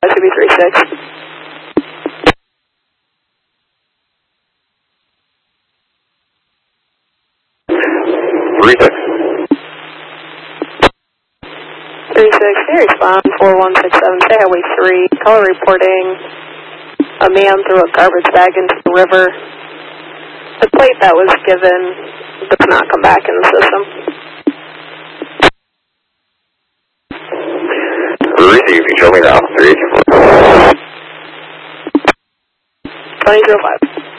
should be 36. 36. 36, can you respond 4167, say highway 3, caller reporting a man threw a garbage bag into the river. The plate that was given does not come back in the system. Receive, you can show me now. 384. 2005.